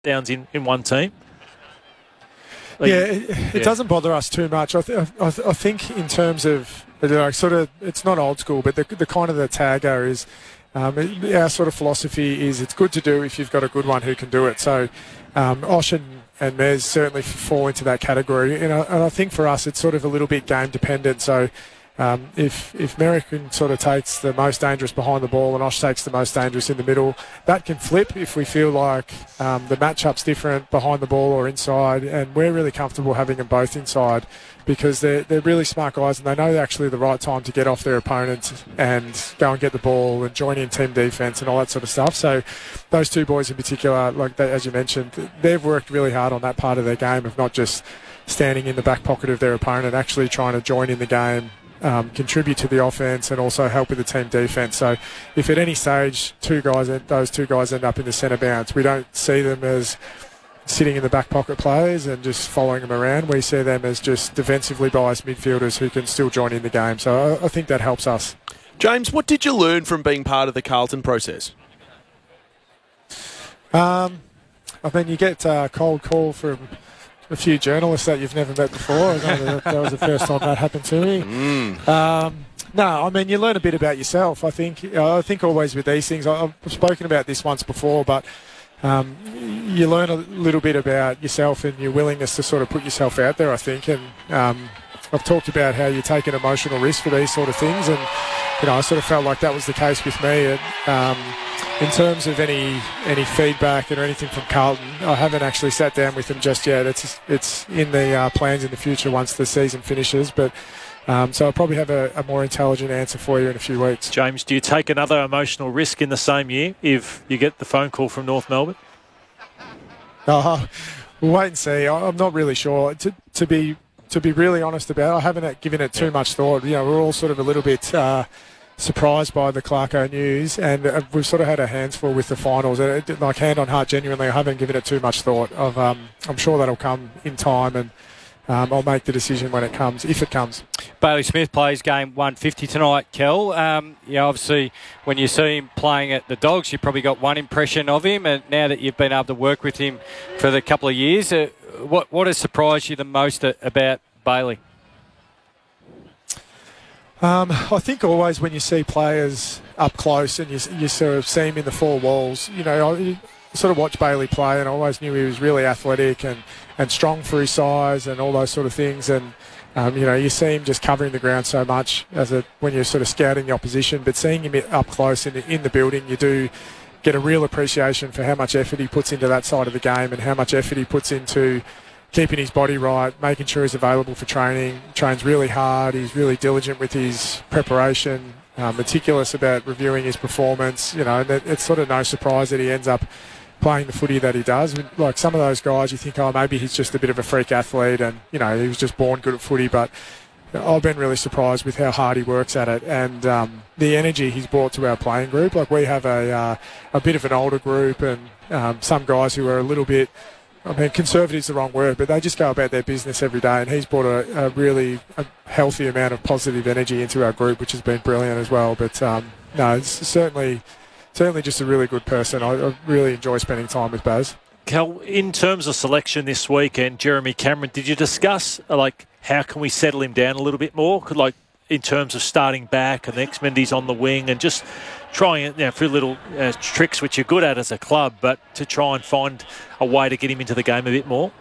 downs in one team. It doesn't bother us too much. I think in terms of sort of, it's not old school, but the kind of the tagger is our sort of philosophy is it's good to do if you've got a good one who can do it. So Osh and Mez certainly fall into that category, and I think for us it's sort of a little bit game dependent. So if Merrick sort of takes the most dangerous behind the ball and Osh takes the most dangerous in the middle, that can flip if we feel like the matchup's different behind the ball or inside, and we're really comfortable having them both inside because they're really smart guys and they know actually the right time to get off their opponent and go and get the ball and join in team defence and all that sort of stuff. So those two boys in particular, like they, as you mentioned, they've worked really hard on that part of their game of not just standing in the back pocket of their opponent, actually trying to join in the game, contribute to the offense and also help with the team defense. So if at any stage those two guys end up in the centre bounce, we don't see them as sitting in the back pocket players and just following them around. We see them as just defensively biased midfielders who can still join in the game. So I think that helps us. James, what did you learn from being part of the Carlton process? I mean, you get a cold call from a few journalists that you've never met before. I know that was the first time that happened to me. No, I mean, you learn a bit about yourself. I think always with these things, I've spoken about this once before, but you learn a little bit about yourself and your willingness to sort of put yourself out there, I think. And I've talked about how you take an emotional risk for these sort of things, and I sort of felt like that was the case with me. And, in terms of any feedback or anything from Carlton, I haven't actually sat down with them just yet. It's in the plans in the future once the season finishes, but so I'll probably have a more intelligent answer for you in a few weeks. James, do you take another emotional risk in the same year if you get the phone call from North Melbourne? We'll wait and see. I'm not really sure. To be really honest about it, I haven't given it too much thought. We're all sort of a little bit surprised by the Clarko news, and we've sort of had our hands full with the finals. Like, hand on heart, genuinely, I haven't given it too much thought. I'm sure that'll come in time, and I'll make the decision when it comes, if it comes. Bailey Smith plays game 150 tonight, Kel. Obviously, when you see him playing at the Dogs, you've probably got one impression of him, and now that you've been able to work with him for the couple of years, what has surprised you the most about Bailey? I think always when you see players up close and you sort of see him in the four walls, I sort of watched Bailey play and I always knew he was really athletic and strong for his size and all those sort of things. And, you see him just covering the ground so much when you're sort of scouting the opposition. But seeing him up close in the building, you do get a real appreciation for how much effort he puts into that side of the game and how much effort he puts into keeping his body right, making sure he's available for training. Trains really hard. He's really diligent with his preparation, meticulous about reviewing his performance. It's sort of no surprise that he ends up playing the footy that he does. Like some of those guys, you think, maybe he's just a bit of a freak athlete and, he was just born good at footy. But I've been really surprised with how hard he works at it and the energy he's brought to our playing group. Like, we have a bit of an older group and some guys who are a little bit, conservative is the wrong word, but they just go about their business every day, and he's brought a really healthy amount of positive energy into our group, which has been brilliant as well. But no, it's certainly just a really good person. I really enjoy spending time with Baz. Cal, in terms of selection this week and Jeremy Cameron, did you discuss how can we settle him down a little bit more? In terms of starting back and X-Mendy's on the wing and just trying a few little tricks which you're good at as a club, but to try and find a way to get him into the game a bit more?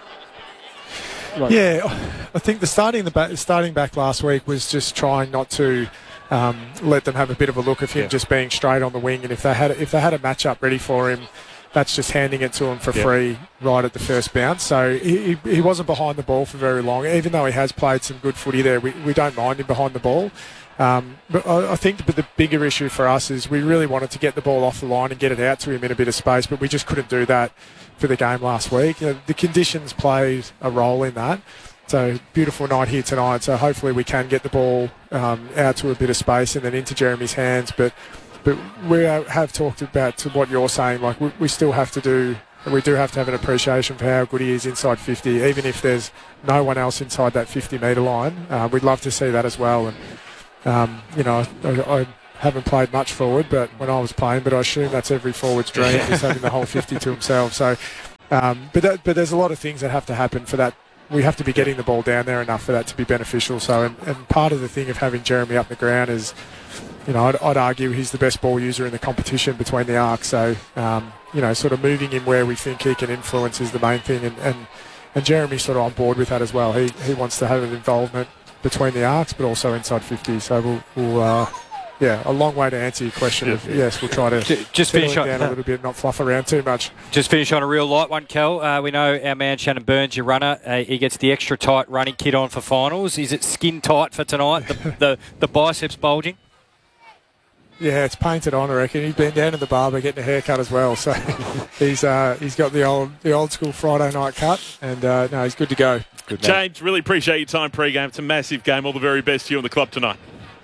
Yeah, I think the starting back last week was just trying not to let them have a bit of a look of him just being straight on the wing, and if they had a matchup ready for him, that's just handing it to him for free right at the first bounce. So he wasn't behind the ball for very long. Even though he has played some good footy there, we don't mind him behind the ball. But I think the bigger issue for us is we really wanted to get the ball off the line and get it out to him in a bit of space, but we just couldn't do that for the game last week. The conditions played a role in that. So beautiful night here tonight. So hopefully we can get the ball out to a bit of space and then into Jeremy's hands. But we have talked about to what you're saying. Like we do have to have an appreciation for how good he is inside 50, even if there's no one else inside that 50-metre line. We'd love to see that as well. And I haven't played much forward, but when I was playing, but I assume that's every forward's dream, is having the whole 50 to himself. So But there's a lot of things that have to happen for that. We have to be getting the ball down there enough for that to be beneficial. So, and part of the thing of having Jeremy up the ground is, I'd argue he's the best ball user in the competition between the arcs. So, sort of moving him where we think he can influence is the main thing. And Jeremy's sort of on board with that as well. He wants to have an involvement between the arcs, but also inside 50. So we'll a long way to answer your question. Yes, we'll try to just finish down a little bit, not fluff around too much. Just finish on a real light one, Kel. We know our man Shannon Burns, your runner, he gets the extra tight running kit on for finals. Is it skin tight for tonight? The biceps bulging? Yeah, it's painted on, I reckon. He's been down to the barber getting a haircut as well, so he's got the old school Friday night cut, and he's good to go. Good, James, really appreciate your time pre-game. It's a massive game. All the very best to you and the club tonight.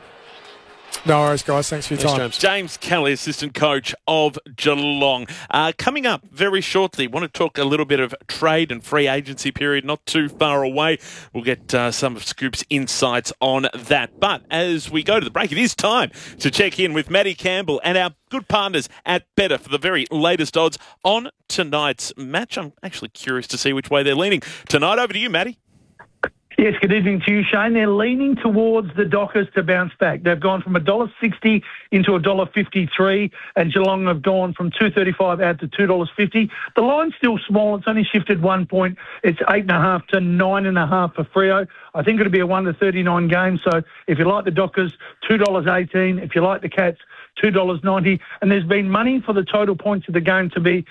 No worries, guys. Thanks for your time. James Kelly, assistant coach of Geelong. Coming up very shortly, want to talk a little bit of trade and free agency period, not too far away. We'll get some of Scoop's insights on that. But as we go to the break, it is time to check in with Matty Campbell and our good partners at Betr for the very latest odds on tonight's match. I'm actually curious to see which way they're leaning tonight. Over to you, Matty. Yes, good evening to you, Shane. They're leaning towards the Dockers to bounce back. They've gone from $1.60 into $1.53, and Geelong have gone from $2.35 out to $2.50. The line's still small. It's only shifted 1 point. It's 8.5 to 9.5 for Freo. I think it'll be a 1-39 game. So if you like the Dockers, $2.18. If you like the Cats, $2.90. And there's been money for the total points of the game to be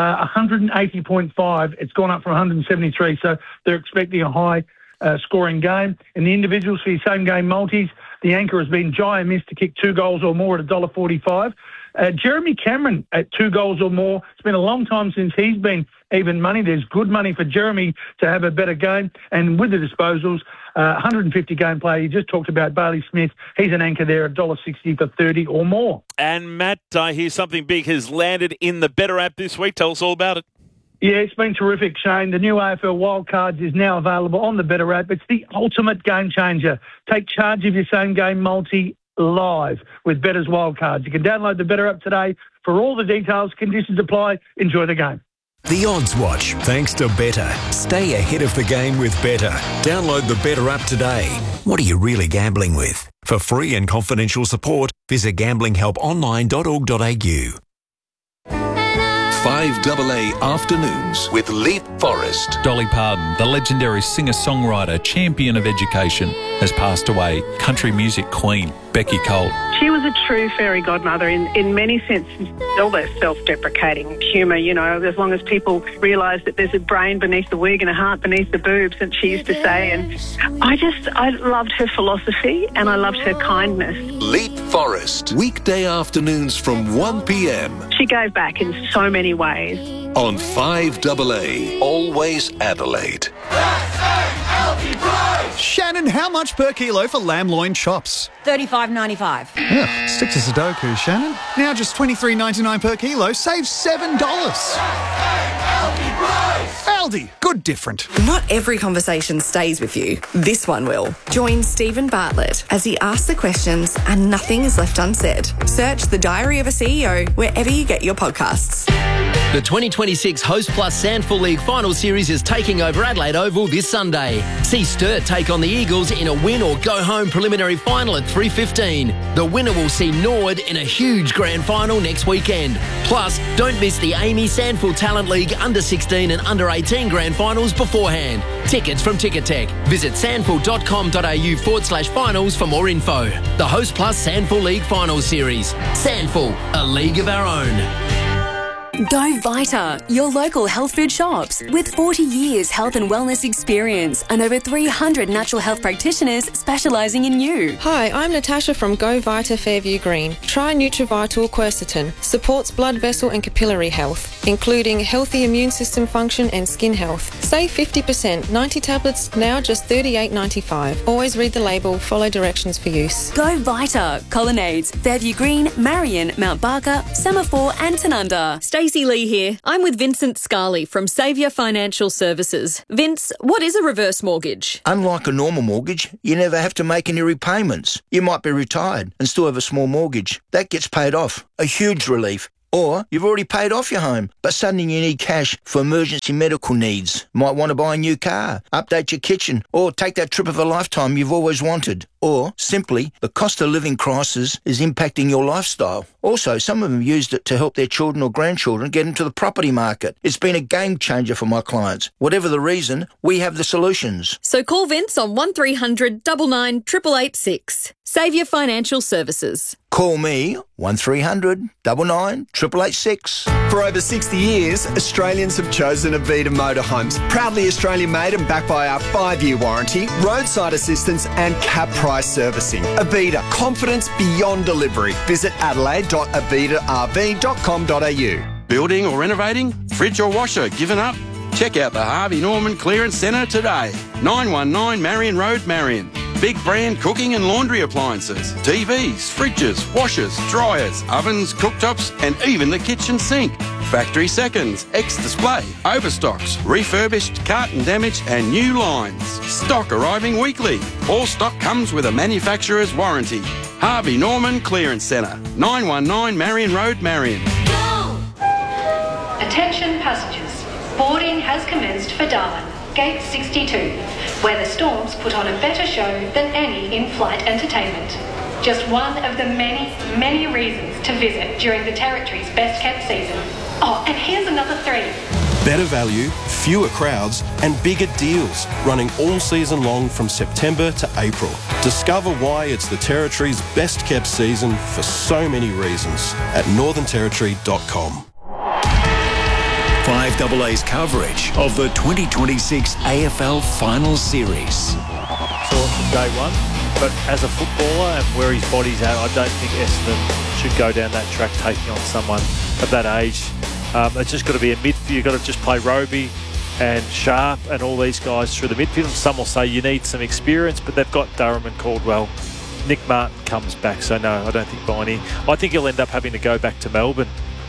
180.5. It's gone up from 173. So they're expecting a high scoring game. In the individuals for your same game multis, the anchor has been Jai Miss to kick 2 goals or more at $1.45. Jeremy Cameron at 2 goals or more. It's been a long time since he's been even money. There's good money for Jeremy to have a better game. And with the disposals, 150 game play. You just talked about Bailey Smith. He's an anchor there at $1.60 for 30 or more. And Matt, I hear something big has landed in the Betr app this week. Tell us all about it. Yeah, it's been terrific, Shane. The new AFL Wildcards is now available on the Betr app. It's the ultimate game changer. Take charge of your same game multi live with Better's Wildcards. You can download the Betr app today for all the details. Conditions apply. Enjoy the game. The Odds Watch, thanks to Betr. Stay ahead of the game with Betr. Download the Betr app today. What are you really gambling with? For free and confidential support, visit gamblinghelponline.org.au. 5AA Afternoons with Leap Forest. Dolly Parton, the legendary singer-songwriter, champion of education, has passed away. Country music queen, Becky Cole. She was a true fairy godmother in many senses. All their self-deprecating humour, as long as people realise that there's a brain beneath the wig and a heart beneath the boobs, and she used to say. And I loved her philosophy and I loved her kindness. Leap Forest, weekday afternoons from 1 p.m. She gave back in so many ways. On 5AA, always Adelaide. Shannon, how much per kilo for lamb loin chops? $35.95. Yeah, stick to Sudoku, Shannon. Now just $23.99 per kilo, save $7. Aldi, good different. Not every conversation stays with you. This one will. Join Stephen Bartlett as he asks the questions and nothing is left unsaid. Search The Diary of a CEO wherever you get your podcasts. The 2026 Host Plus Sandful League Final Series is taking over Adelaide Oval this Sunday. See Sturt take on the Eagles in a win or go home preliminary final at 3:15. The winner will see Nord in a huge grand final next weekend. Plus, don't miss the Amy Sandful Talent League under 16 and under 18 grand finals beforehand. Tickets from Ticketek. Visit sandful.com.au/finals for more info. The Host Plus Sandful League Final Series. Sandful, a league of our own. Go Vita, your local health food shops. With 40 years health and wellness experience and over 300 natural health practitioners specialising in you. Hi, I'm Natasha from Go Vita Fairview Green. Try Nutrivital Quercetin. Supports blood vessel and capillary health, including healthy immune system function and skin health. Save 50%. 90 tablets, now just $38.95. Always read the label, follow directions for use. Go Vita. Colonnades, Fairview Green, Marion, Mount Barker, Semaphore and Tanunda. Stacey Lee here. I'm with Vincent Scarley from Saviour Financial Services. Vince, what is a reverse mortgage? Unlike a normal mortgage, you never have to make any repayments. You might be retired and still have a small mortgage. That gets paid off. A huge relief. Or you've already paid off your home, but suddenly you need cash for emergency medical needs. Might want to buy a new car, update your kitchen, or take that trip of a lifetime you've always wanted. Or, simply, the cost of living crisis is impacting your lifestyle. Also, some of them used it to help their children or grandchildren get into the property market. It's been a game changer for my clients. Whatever the reason, we have the solutions. So call Vince on 1300 99 886. Saviour Financial Services. Call me 1300 99 886. For over 60 years, Australians have chosen Avita Motorhomes. Proudly Australian made and backed by our 5-year warranty, roadside assistance and cap price servicing. Avita, confidence beyond delivery. Visit adelaide.avitarv.com.au. Building or renovating? Fridge or washer given up? Check out the Harvey Norman Clearance Centre today. 919 Marion Road, Marion. Big brand cooking and laundry appliances, TVs, fridges, washers, dryers, ovens, cooktops, and even the kitchen sink. Factory seconds, ex-display, overstocks, refurbished, carton damage, and new lines. Stock arriving weekly. All stock comes with a manufacturer's warranty. Harvey Norman Clearance Centre, 919 Marion Road, Marion. Attention passengers. Boarding has commenced for Darwin, Gate 62, where the Storms put on a better show than any in-flight entertainment. Just one of the many, many reasons to visit during the Territory's best-kept season. Oh, and here's another 3. Better value, fewer crowds, and bigger deals, running all season long from September to April. Discover why it's the Territory's best-kept season for so many reasons at northernterritory.com. 5AA's coverage of the 2026 AFL Final Series. Saw it from day one, but as a footballer and where his body's at, I don't think Essendon should go down that track taking on someone of that age. It's just got to be a midfield. You've got to just play Roby and Sharp and all these guys through the midfield. Some will say you need some experience, but they've got Durham and Caldwell. Nick Martin comes back, so no, I don't think Viney. I think he'll end up having to go back to Melbourne.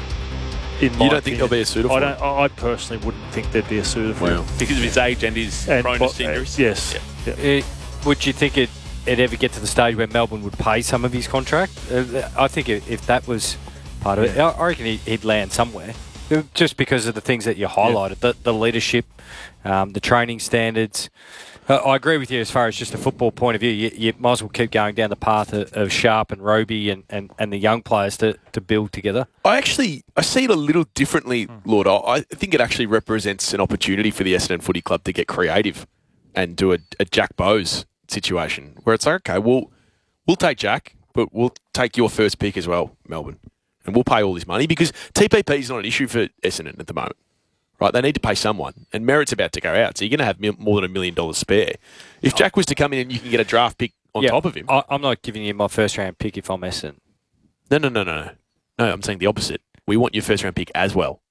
You don't think there'll be a suitor for him? I personally wouldn't think there'd be a suitor for him. Because of his age and his proneness to injuries? Yes. Yeah. Would you think it'd ever get to the stage where Melbourne would pay some of his contract? I think if that was part of it, I reckon he'd land somewhere. Just because of the things that you highlighted, the leadership, the training standards. I agree with you as far as just a football point of view. You might as well keep going down the path of Sharp and Roby and the young players to build together. I see it a little differently, Lord. I think it actually represents an opportunity for the Essendon Footy Club to get creative and do a Jack Bowes situation where it's like, okay, we'll take Jack, but we'll take your first pick as well, Melbourne, and we'll pay all this money because TPP is not an issue for Essendon at the moment. Right, they need to pay someone, and Merritt's about to go out, so you're going to have more than $1 million spare. If Jack was to come in and you can get a draft pick on top of him... I'm not giving you my first-round pick if I'm Essendon. No, I'm saying the opposite. We want your first-round pick as well.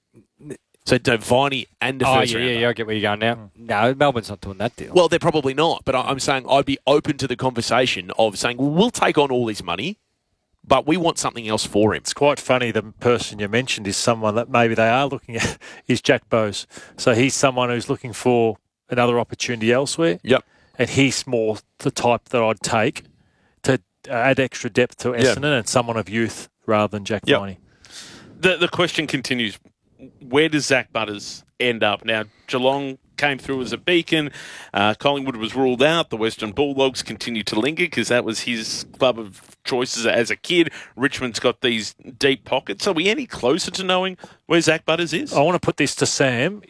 So, Viney and the first round. Yeah, I get where you're going now. No, Melbourne's not doing that deal. Well, they're probably not, but I'm saying I'd be open to the conversation of saying, well, we'll take on all this money, but we want something else for him. It's quite funny. The person you mentioned is someone that maybe they are looking at is Jack Bowes. So he's someone who's looking for another opportunity elsewhere. Yep. And he's more the type that I'd take to add extra depth to Essendon and someone of youth rather than Jack Viney. The question continues. Where does Zach Butters end up? Now, Geelong came through as a beacon. Collingwood was ruled out. The Western Bulldogs continue to linger because that was his club of choices as a kid. Richmond's got these deep pockets. Are we any closer to knowing where Zach Butters is? I want to put this to Sam.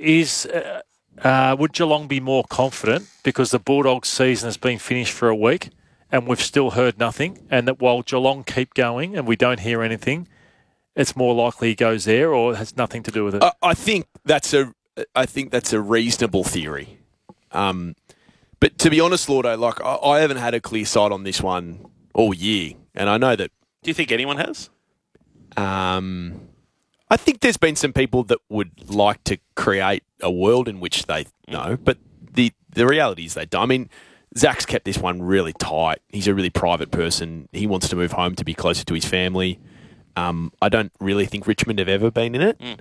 Would Geelong be more confident because the Bulldogs season has been finished for a week and we've still heard nothing, and that while Geelong keep going and we don't hear anything, it's more likely he goes there, or it has nothing to do with it? I think that's a reasonable theory. But to be honest, Lordo, I haven't had a clear sight on this one all year, and I know that. Do you think anyone has? I think there's been some people that would like to create a world in which they know, but the reality is they don't. I mean, Zach's kept this one really tight. He's a really private person. He wants to move home to be closer to his family. I don't really think Richmond have ever been in it.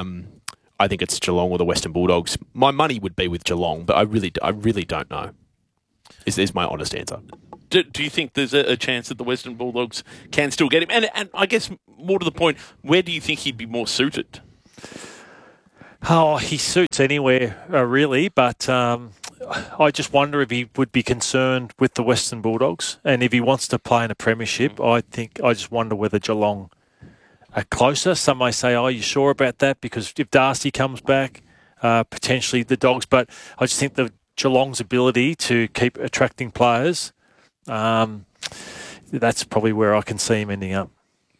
I think it's Geelong or the Western Bulldogs. My money would be with Geelong, but I really don't know. Is my honest answer. Do you think there's a chance that the Western Bulldogs can still get him? And I guess more to the point, where do you think he'd be more suited? Oh, he suits anywhere, really, but I just wonder if he would be concerned with the Western Bulldogs, and if he wants to play in a premiership, I just wonder whether Geelong are closer. Some may say, are you sure about that? Because if Darcy comes back, potentially the Dogs, but I just think the Geelong's ability to keep attracting players, that's probably where I can see him ending up.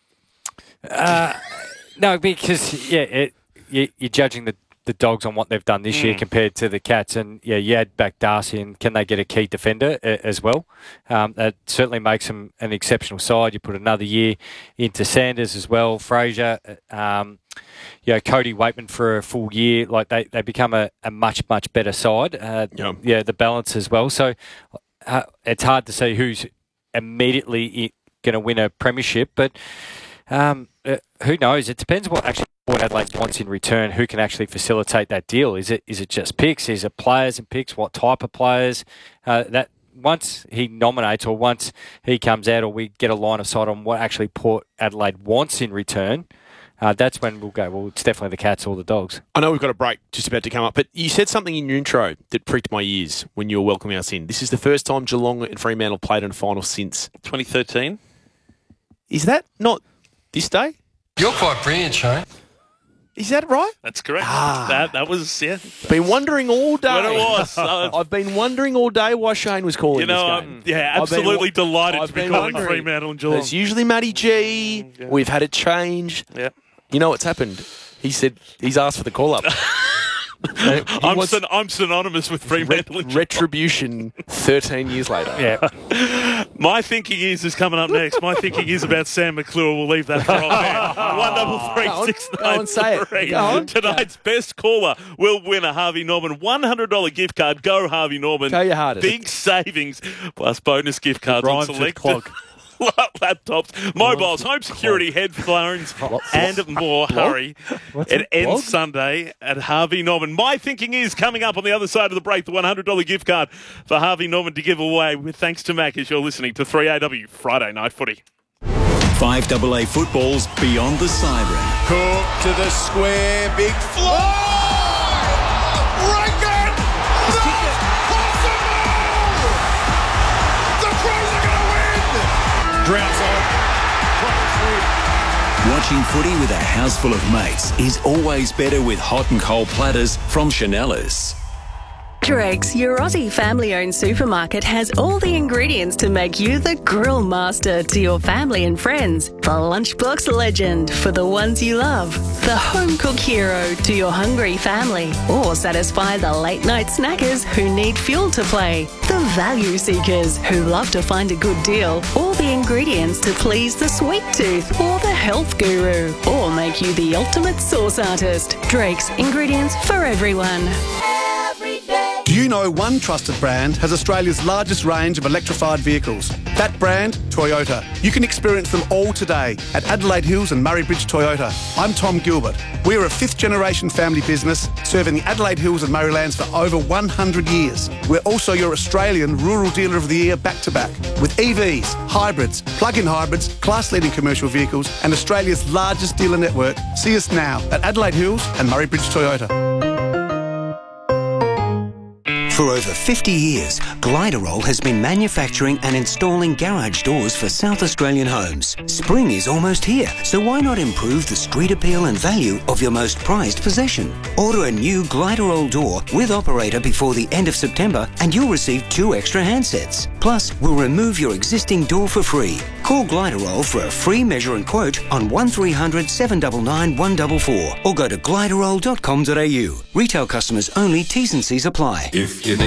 No, because, you're judging the Dogs on what they've done this year compared to the Cats. And, you add back Darcy, and can they get a key defender as well? That certainly makes them an exceptional side. You put another year into Sanders as well, Fraser, Cody Waitman for a full year. Like, they become a much, much better side. The balance as well. So it's hard to see who's immediately going to win a premiership, but who knows? It depends what Adelaide wants in return. Who can actually facilitate that deal? Is it just picks? Is it players and picks? What type of players? That once he nominates, or once he comes out, or we get a line of sight on what actually Port Adelaide wants in return, that's when we'll go, well, it's definitely the Cats or the Dogs. I know we've got a break just about to come up, but you said something in your intro that pricked my ears when you were welcoming us in. This is the first time Geelong and Fremantle played in a final since 2013. Is that not this day? You're quite brilliant, Shane. Is that right? That's correct. That was, Been wondering all day. What it was. I've been wondering all day why Shane was calling this game. Absolutely delighted to be calling Fremantle and Geelong. It's usually Matty G. Yeah. We've had it change. Yeah. You know what's happened? He said he's asked for the call-up. I'm synonymous with Fremantle. Retribution 13 years later. Yeah. My thinking is coming up next. My thinking is about Sam McClure. We'll leave that for old man. 133-693. Tonight's best caller will win a Harvey Norman $100 gift card. Go Harvey Norman. Go your hardest. Big savings plus bonus gift cards on selected laptops, mobiles, home security, headphones, and more. Hurry. It ends Sunday at Harvey Norman. My thinking is coming up on the other side of the break, the $100 gift card for Harvey Norman to give away with thanks to Mac as you're listening to 3AW Friday Night Footy. 5AA football's Beyond the Siren. Cook to the square, big fly! Grounds on. Watching footy with a house full of mates is always better with hot and cold platters from Chanellas. Drake's, your Aussie family-owned supermarket, has all the ingredients to make you the grill master to your family and friends. The lunchbox legend for the ones you love. The home-cook hero to your hungry family. Or satisfy the late-night snackers who need fuel to play. The value seekers who love to find a good deal. All the ingredients to please the sweet tooth or the health guru. Or make you the ultimate sauce artist. Drake's, ingredients for everyone. Do you know one trusted brand has Australia's largest range of electrified vehicles? That brand, Toyota. You can experience them all today at Adelaide Hills and Murray Bridge Toyota. I'm Tom Gilbert. We're a fifth-generation family business serving the Adelaide Hills and Murraylands for over 100 years. We're also your Australian Rural Dealer of the Year back-to-back with EVs, hybrids, plug-in hybrids, class-leading commercial vehicles and Australia's largest dealer network. See us now at Adelaide Hills and Murray Bridge Toyota. For over 50 years, Gliderol has been manufacturing and installing garage doors for South Australian homes. Spring is almost here, so why not improve the street appeal and value of your most prized possession? Order a new Gliderol door with operator before the end of September and you'll receive 2 extra handsets. Plus, we'll remove your existing door for free. Call Gliderol for a free measure and quote on 1300 799 144 or go to gliderol.com.au. Retail customers only, T's and C's apply. If you need